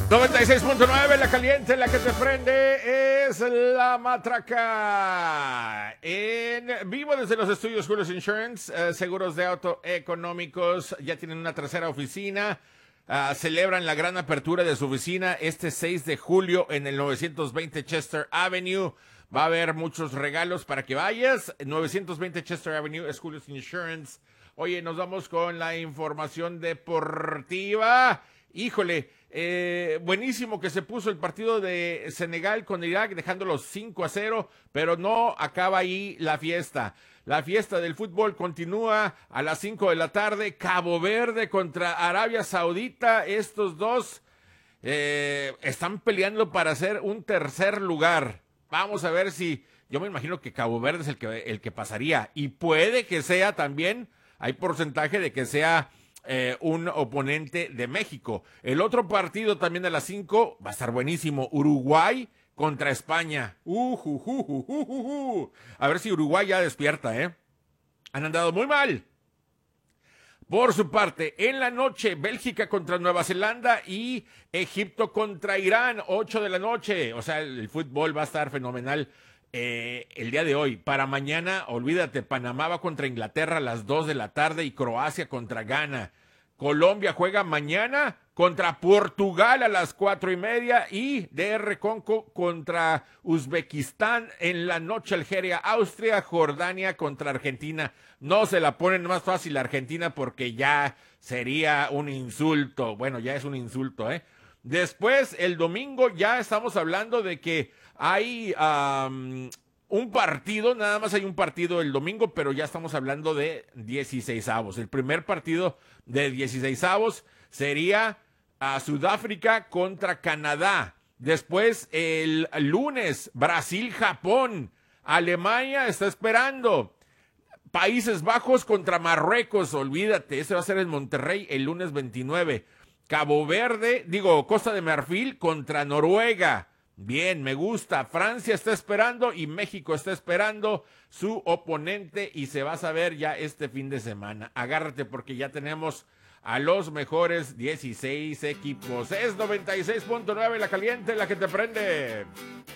96.9, la caliente, la que te prende, es la matraca. En vivo desde los estudios Julius Insurance, seguros de auto económicos, ya tienen una tercera oficina. Celebran la gran apertura de su oficina este 6 de julio en el 920 Chester Avenue. Va a haber muchos regalos para que vayas. 920 Chester Avenue es Julius Insurance. Oye, nos vamos con la información deportiva. Híjole, buenísimo que se puso el partido de Senegal con Irak, dejándolos 5-0, pero no acaba ahí la fiesta. La fiesta del fútbol continúa a las 5 de la tarde. Cabo Verde contra Arabia Saudita. Estos dos están peleando para hacer un tercer lugar. Vamos a ver si... Yo me imagino que Cabo Verde es el que pasaría. Y puede que sea también... Hay porcentaje de que sea... un oponente de México. El otro partido también a las 5 va a estar buenísimo. Uruguay contra España. A ver si Uruguay ya despierta, ¿eh? Han andado muy mal. Por su parte, en la noche, Bélgica contra Nueva Zelanda y Egipto contra Irán, 8 de la noche. O sea, el fútbol va a estar fenomenal. El día de hoy. Para mañana, olvídate, Panamá va contra Inglaterra a las 2 de la tarde y Croacia contra Ghana. Colombia juega mañana contra Portugal a las 4:30 y DR Congo contra Uzbekistán en la noche. Algeria, Austria, Jordania contra Argentina. No se la ponen más fácil a Argentina porque ya sería un insulto. Bueno, ya es un insulto, ¿eh? Después, el domingo, ya estamos hablando de que hay un partido, nada más hay un partido el domingo, pero ya estamos hablando de 16avos. El primer partido de 16avos sería Sudáfrica contra Canadá. Después, el lunes, Brasil-Japón. Alemania está esperando. Países Bajos contra Marruecos, olvídate, ese va a ser en Monterrey el lunes 29. Costa de Marfil contra Noruega. Bien, me gusta. Francia está esperando y México está esperando su oponente y se va a saber ya este fin de semana. Agárrate porque ya tenemos a los mejores 16 equipos. Es 96.9 la caliente, la que te prende.